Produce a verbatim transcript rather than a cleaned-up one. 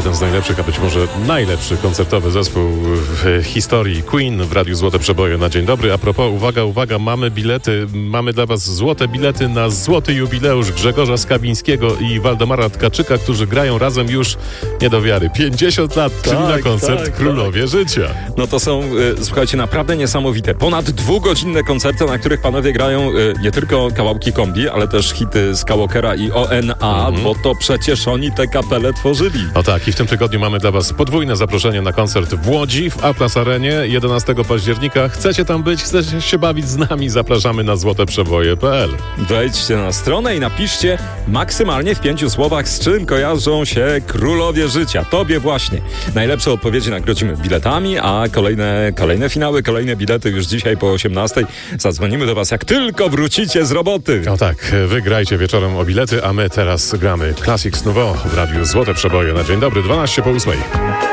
jeden z najlepszych, a być może najlepszy koncertowy zespół w historii Queen w Radiu Złote Przeboje na dzień dobry. A propos, uwaga, uwaga, mamy bilety, mamy dla was złote bilety na złoty jubileusz Grzegorza Skawińskiego i Waldemara Tkaczyka, którzy grają razem już nie do wiary. pięćdziesiąt lat, tak, czyli na koncert tak, Królowie tak. Życia. No to są, y, słuchajcie, naprawdę niesamowite. Ponad dwugodzinne koncerty, na których panowie grają y, nie tylko kawałki kombi, ale też hity Skywalkera i O N A, mm-hmm. bo to przecież oni tę kapelę tworzyli. No tak, i w tym tygodniu mamy dla was podwójne zaproszenie na koncert w Łodzi, w Atlas Arenie, jedenastego października. Chcecie tam być, chcecie się bawić z nami? Zapraszamy na złoteprzeboje kropka p l. Wejdźcie na stronę i napiszcie maksymalnie w pięciu słowach, z czym kojarzą się Królowie Życia. Tobie właśnie. Najlepsze odpowiedzi nagrodzimy biletami, a kolejne, kolejne finały, kolejne bilety już dzisiaj po osiemnastej. Zadzwonimy do was, jak tylko wrócicie z roboty. No tak, wygrajcie wieczorem o bilety, a my teraz gramy Classics Nouveau w Radiu Złote Przeboje na dzień dobry, dwanaście po ósmej.